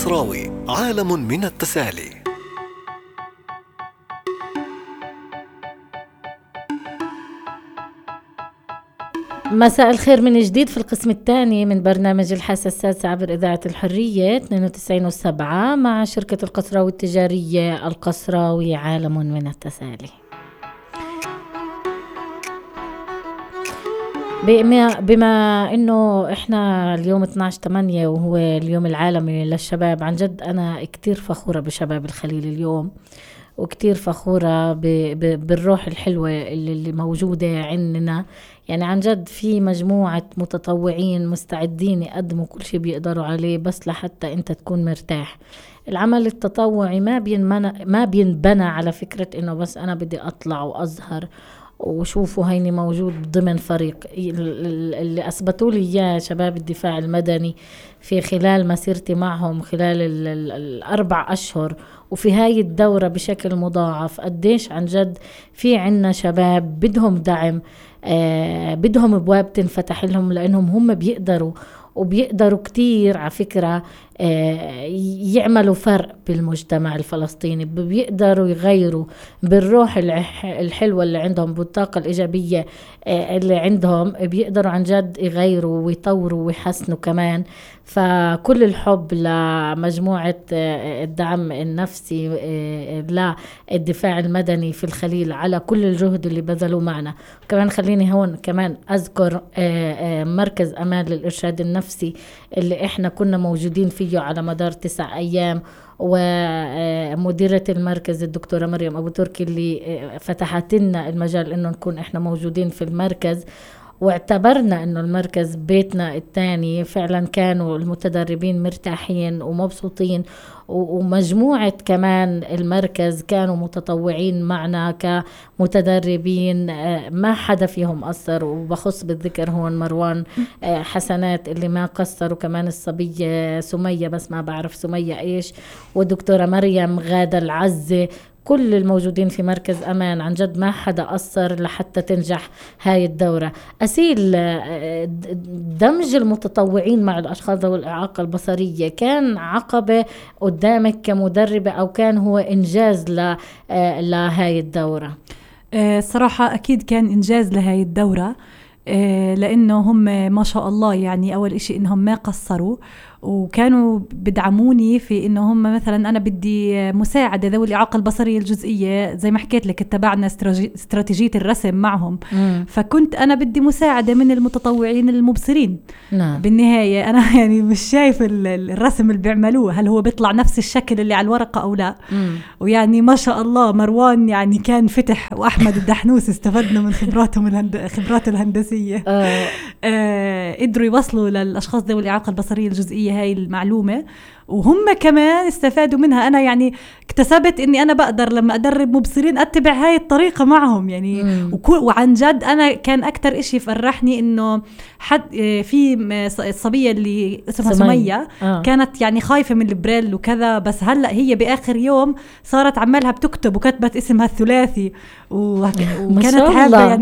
القصراوي، عالم من التسالي. مساء الخير من جديد في القسم الثاني من برنامج الحاسة السادسة عبر إذاعة الحرية 92.7 مع شركة القصراوي التجارية. القصراوي عالم من التسالي. بما انه احنا اليوم 12/8 وهو اليوم العالمي للشباب، عن جد انا كتير فخورة بشباب الخليل اليوم، وكتير فخورة بالروح الحلوة اللي موجودة عندنا. يعني عن جد في مجموعة متطوعين مستعدين يقدموا كل شيء بيقدروا عليه بس لحتى انت تكون مرتاح. العمل التطوعي ما بينبنى على فكرة انه بس انا بدي اطلع واظهر وشوفوا هيني موجود ضمن فريق. اللي أثبتوا لي إياه شباب الدفاع المدني في خلال مسيرتي معهم خلال ال4 أشهر وفي هاي الدورة بشكل مضاعف، قديش عن جد في عنا شباب بدهم دعم، بدهم ابواب تنفتح لهم لانهم هم بيقدروا كتير على فكرة يعملوا فرق بالمجتمع الفلسطيني، بيقدروا يغيروا بالروح الحلوة اللي عندهم، بالطاقة الإيجابية اللي عندهم، بيقدروا عن جد يغيروا ويطوروا ويحسنوا كمان. فكل الحب لمجموعة الدعم النفسي للدفاع المدني في الخليل على كل الجهد اللي بذلوا معنا. كمان خليني هون كمان أذكر مركز أمان للإرشاد النفسي اللي إحنا كنا موجودين فيه على مدار 9 أيام، ومديرة المركز الدكتورة مريم أبو تركي اللي فتحت لنا المجال إنه نكون إحنا موجودين في المركز، واعتبرنا انه المركز بيتنا الثاني. فعلا كانوا المتدربين مرتاحين ومبسوطين، ومجموعة كمان المركز كانوا متطوعين معنا كمتدربين، ما حدا فيهم قصر. وبخص بالذكر هون مروان حسنات اللي ما قصر، وكمان الصبية سمية بس ما بعرف سمية ايش، ودكتورة مريم غادة العزة. كل الموجودين في مركز أمان عن جد ما حدا قصر لحتى تنجح هاي الدورة. أسيل، دمج المتطوعين مع الأشخاص ذوي الإعاقة البصرية كان عقبة قدامك كمدربة أو كان هو إنجاز لهاي الدورة؟ صراحة أكيد كان إنجاز لهاي الدورة، لأنه هم ما شاء الله يعني أول إشي إنهم ما قصروا وكانوا بدعموني في إنه هم مثلا أنا بدي مساعدة ذوي الإعاقة البصرية الجزئية، زي ما حكيت لك اتبعنا استراتيجية الرسم معهم. فكنت أنا بدي مساعدة من المتطوعين المبصرين. نعم. بالنهاية أنا يعني مش شايف الرسم اللي بيعملوه هل هو بيطلع نفس الشكل اللي على الورقة أو لا. ويعني ما شاء الله مروان يعني كان فتح، وأحمد الدحنوس استفدنا من خبرات الهندسية. قدروا يوصلوا للأشخاص ذوي الإعاقة البصرية الجزئية هاي المعلومة، وهم كمان استفادوا منها. أنا يعني اكتسبت إني أنا بقدر لما أدرب مبصرين أتبع هاي الطريقة معهم يعني. وعن جد أنا كان أكتر إشي فرحني إنه في الصبية اللي اسمها سمية كانت يعني خايفة من البريل وكذا، بس هلأ هي بآخر يوم صارت عمالها بتكتب وكتبت اسمها الثلاثي وكانت حابة يعني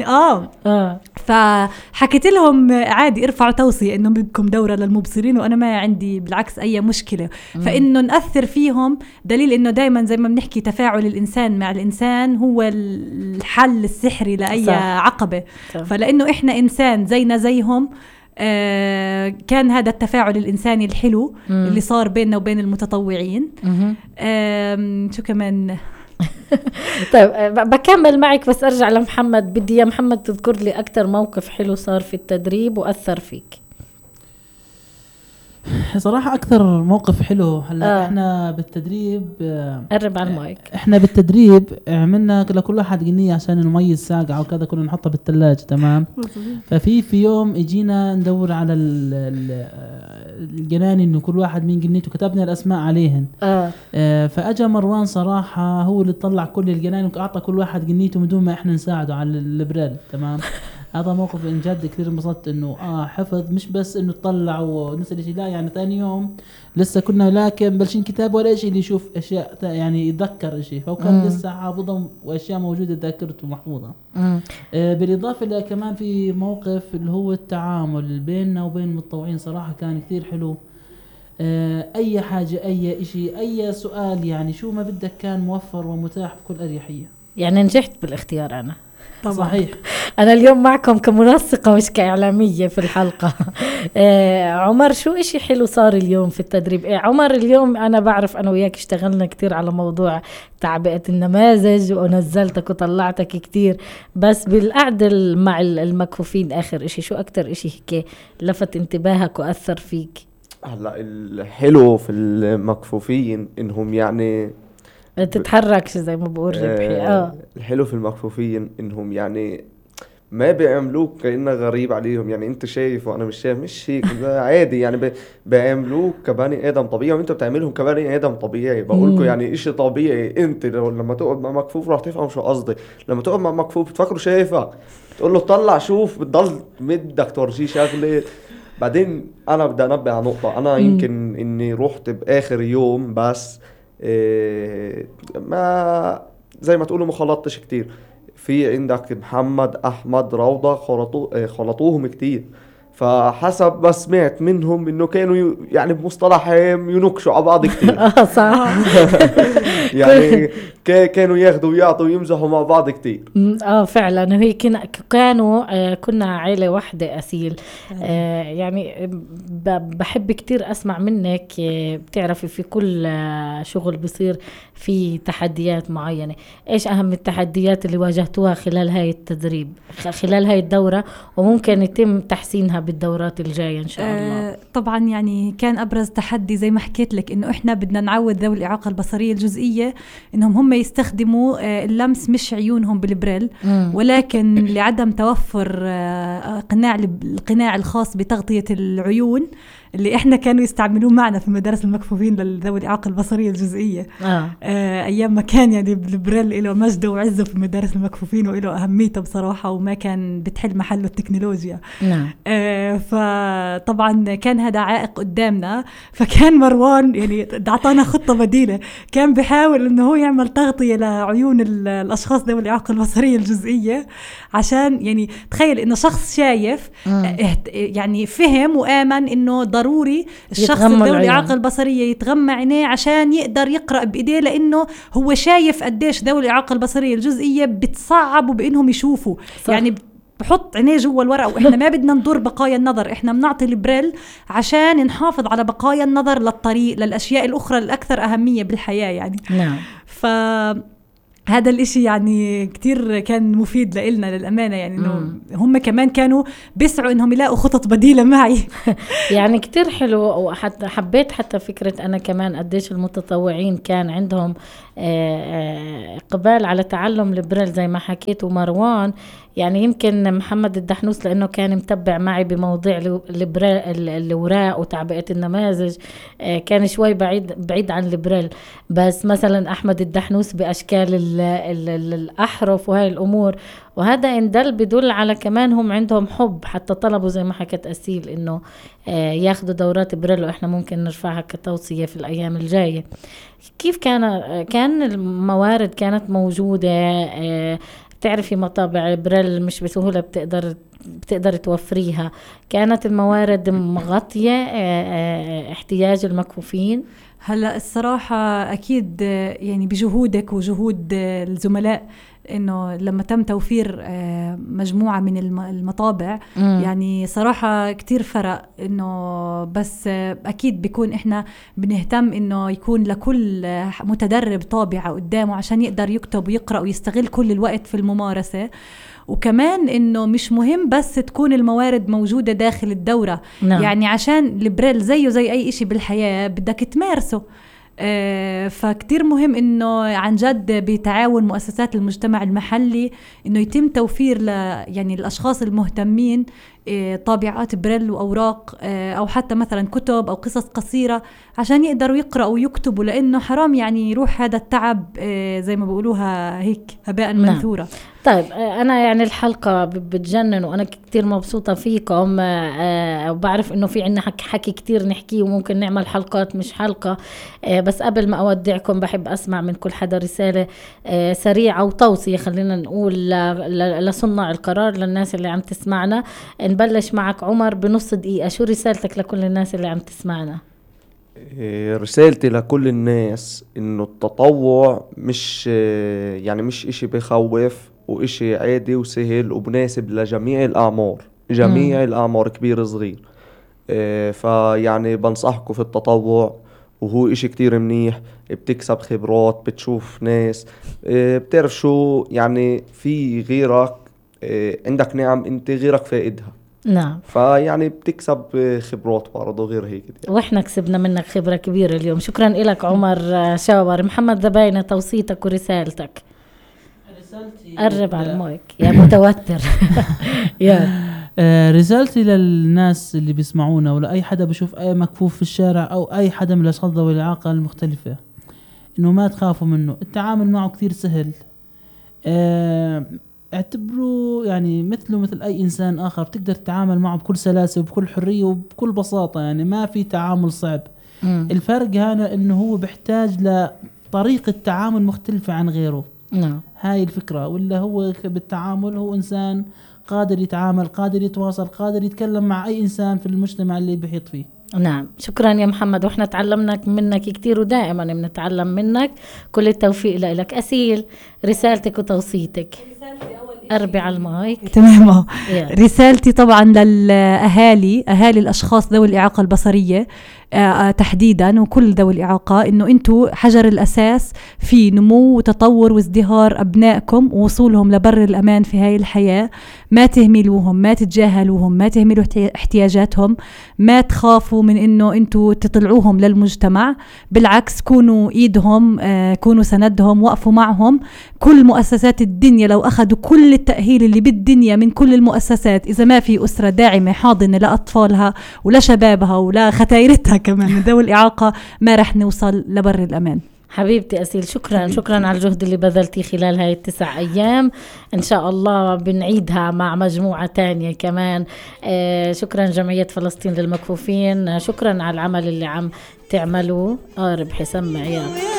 فحكيت لهم عادي ارفعوا توصية إنه بدكم دورة للمبصرين وأنا ما عندي بالعكس أي مشكلة. فإنه نأثر فيهم دليل إنه دايما زي ما بنحكي تفاعل الإنسان مع الإنسان هو الحل السحري لأي عقبة. فلأنه إحنا إنسان زينا زيهم، كان هذا التفاعل الإنساني الحلو اللي صار بيننا وبين المتطوعين. شو كمان طيب بكمل معك بس أرجع لمحمد. بدي يا محمد تذكر لي أكتر موقف حلو صار في التدريب وأثر فيك. صراحة أكثر موقف حلو هلا إحنا بالتدريب قرب على المايك. إحنا بالتدريب عملنا لكل واحد جنيه عشان نميز ساقعة وكذا، كنا نحطها بالثلاجة تمام. ففي يوم اجينا ندور على الجنان إنه كل واحد من جنيته كتبنا الأسماء عليهن. فأجا مروان صراحة هو اللي طلع كل الجنان وأعطى كل واحد جنيته بدون ما إحنا نساعده على البريل تمام. هذا موقف إن جد كثير انبسطت إنه حفظ، مش بس إنه طلع ونسأل شيء، لا يعني ثاني يوم لسه كنا لكن بلشين كتاب ولا شيء اللي يشوف أشياء يعني يتذكر شيء، فكان لسه حافظهم وأشياء موجودة ذاكرته محفوظة. بالإضافة إلى كمان في موقف اللي هو التعامل بيننا وبين المتطوعين صراحة كان كثير حلو. اي حاجة اي اشي اي سؤال يعني شو ما بدك كان موفر ومتاح بكل اريحية. يعني نجحت بالاختيار أنا طبعا. صحيح. أنا اليوم معكم كمنسقة مش كإعلامية في الحلقة. عمر، شو إشي حلو صار اليوم في التدريب؟ عمر، اليوم أنا بعرف أنا وياك اشتغلنا كتير على موضوع تعبئة النماذج ونزلتك وطلعتك كتير، بس بالقعدة مع المكفوفين آخر إشي شو أكتر إشي هيك لفت انتباهك وأثر فيك؟ هلا الحلو في المكفوفين انهم يعني تتحركش زي ما بقول ربحي. الحلو في المكفوفين انهم يعني ما بيعملوك كأنك غريب عليهم، يعني انت شايف وانا مش شايف، مش هيك، ده عادي يعني بيعملوك كبني ادم طبيعي وانت بتعملهم كبني ادم طبيعي. بقولكوا يعني اشي طبيعي. انت لما تقعد مع مكفوف راح تفهم شو قصدي. لما تقعد مع مكفوف بتفكره شايفك، تقول له طلع شوف، بتضل مدك تورجيه شغله. بعدين انا بدي انبه على نقطة، انا يمكن اني رحت باخر يوم بس ما زي ما تقولوا ما خلطتش كتير. في عندك محمد احمد روضة خلطوهم كتير، فحسب ما سمعت منهم انه كانوا يعني بمصطلحهم ينكشوا على بعض كتير. صح. يعني كانوا ياخدوا ويعطوا ويمزحوا مع بعض كتير. فعلا هي كانوا كنا عيلة واحدة أسيل. يعني بحب كتير أسمع منك. بتعرفي في كل شغل بصير في تحديات معينة. إيش أهم التحديات اللي واجهتوها خلال هاي التدريب، خلال هاي الدورة، وممكن يتم تحسينها بالدورات الجاية إن شاء الله؟ طبعا يعني كان أبرز تحدي زي ما حكيت لك إنه إحنا بدنا نعود ذوي الإعاقة البصرية الجزئية إنهم هم يستخدموا اللمس مش عيونهم بالبريل، ولكن لعدم توفر القناع الخاص بتغطية العيون اللي احنا كانوا يستعملوه معنا في مدارس المكفوفين لذوي الإعاقة البصرية الجزئية. ايام ما كان يعني البريل له مجده وعزه في مدارس المكفوفين وله اهميته بصراحة، وما كان بتحل محله التكنولوجيا. فطبعا كان هذا عائق قدامنا، فكان مروان يعني اعطانا خطة بديلة، كان بيحاول انه هو يعمل تغطية لعيون الاشخاص ذوي الإعاقة البصرية الجزئية، عشان يعني تخيل انه شخص شايف يعني فهم وآمن انه ضروري الشخص ذوي الإعاقة البصرية يتغمى عينيه عشان يقدر يقرأ بإيديه، لأنه هو شايف قديش ذوي الإعاقة البصرية الجزئية بتصعبوا بأنهم يشوفوا. صح. يعني بحط عينيه جوا الورقة، وإحنا ما بدنا نضر بقايا النظر، إحنا بنعطي البريل عشان نحافظ على بقايا النظر للطريق للأشياء الأخرى الأكثر أهمية بالحياة يعني. هذا الاشي يعني كتير كان مفيد لإلنا للأمانة، يعني إنه هم كمان كانوا بيسعوا إنهم يلاقوا خطط بديلة معي. يعني كتير حلو. وحتى حبيت حتى فكرة أنا كمان قديش المتطوعين كان عندهم إقبال على تعلم البريل زي ما حكيت. ومروان يعني يمكن محمد الدحنوس لأنه كان متبع معي بموضوع الوراق وتعبئة النماذج كان شوي بعيد عن البريل، بس مثلا أحمد الدحنوس بأشكال الأحرف وهاي الأمور. وهذا إن بدل على كمان هم عندهم حب، حتى طلبوا زي ما حكت أسيل إنه ياخدوا دورات بريل، وإحنا ممكن نرفعها كتوصية في الأيام الجاية. كيف كان الموارد كانت موجودة؟ بتعرفي مطابع بريل مش بسهولة بتقدر توفريها. كانت الموارد مغطية احتياج المكفوفين؟ هلا الصراحة أكيد يعني بجهودك وجهود الزملاء إنه لما تم توفير مجموعة من المطابع يعني صراحة كتير فرق. إنه بس أكيد بيكون إحنا بنهتم إنه يكون لكل متدرب طابعة قدامه عشان يقدر يكتب ويقرأ ويستغل كل الوقت في الممارسة. وكمان إنه مش مهم بس تكون الموارد موجودة داخل الدورة. يعني عشان البريل زيه زي أي إشي بالحياة بدك تمارسه. فكتير مهم إنه عن جد بتعاون مؤسسات المجتمع المحلي إنه يتم توفير يعني الأشخاص المهتمين طابعات بريل وأوراق أو حتى مثلا كتب أو قصص قصيرة عشان يقدروا يقرأوا ويكتبوا، لأنه حرام يعني يروح هذا التعب زي ما بيقولوها هيك هباء منثورا. طيب أنا يعني الحلقة بتجنن وأنا كتير مبسوطة فيكم، وبعرف إنه في عنا حكي كتير نحكيه وممكن نعمل حلقات مش حلقة. بس قبل ما أودعكم بحب أسمع من كل حدا رسالة سريعة وتوصية، خلينا نقول لصناع القرار، للناس اللي عم تسمعنا. نبلش معك عمر بنص دقيقة، شو رسالتك لكل الناس اللي عم تسمعنا؟ رسالتي لكل الناس انه التطوع مش يعني مش اشي بخوف، واشي عادي وسهل ومناسب لجميع الاعمار، جميع الاعمار كبير صغير. فيعني بنصحكم في التطوع، وهو اشي كتير منيح، بتكسب خبرات، بتشوف ناس، بتعرف شو يعني في غيرك، عندك نعم انت غيرك فائدها. نعم. فيعني بتكسب خبرات برضه غير هيك يعني. واحنا كسبنا منك خبرة كبيرة اليوم. شكرا لك عمر شاور. محمد ذباينة، توصيتك ورسالتك. رسالتي قرب على المايك يا متوتر. يا رسالتي للناس اللي بيسمعونا ولا أي حدا بشوف أي مكفوف في الشارع أو أي حدا من الأشخاص ذوي الإعاقة المختلفة، إنه ما تخافوا منه، التعامل معه كثير سهل. اعتبروا يعني مثله مثل أي إنسان آخر، تقدر تتعامل معه بكل سلاسة وبكل حرية وبكل بساطة، يعني ما في تعامل صعب. الفرق هنا إنه هو بيحتاج لطريقة تعامل مختلفة عن غيره. هاي الفكرة. ولا هو بالتعامل هو إنسان قادر يتعامل، قادر يتواصل، قادر يتكلم مع أي إنسان في المجتمع اللي بيحيط فيه. نعم. شكرا يا محمد، وإحنا تعلمنا منك كتير ودائما بنتعلم منك. كل التوفيق لك. أسيل، رسالتك وتوصيتك. قربي على المايك. تمام. رسالتي طبعا للأهالي، أهالي الأشخاص ذوي الإعاقة البصرية تحديدا وكل ذوي الإعاقة، إنه أنتوا حجر الأساس في نمو وتطور وازدهار أبنائكم ووصولهم لبر الأمان في هاي الحياة. ما تهملوهم، ما تتجاهلوهم، ما تهملوا احتياجاتهم، ما تخافوا من إنه أنتوا تطلعوهم للمجتمع. بالعكس، كونوا إيدهم، كونوا سندهم، وقفوا معهم. كل مؤسسات الدنيا لو أخذوا كل التأهيل اللي بالدنيا من كل المؤسسات، إذا ما في أسرة داعمة حاضنة لأطفالها ولشبابها ولختايرتها كمان من ذوي الإعاقة، ما رح نوصل لبر الأمان. حبيبتي أسيل، شكرا على الجهد اللي بذلتي خلال هاي 9 أيام. إن شاء الله بنعيدها مع مجموعة تانية كمان. شكرا جمعية فلسطين للمكفوفين، شكرا على العمل اللي عم تعملوه. ربحي سمع يا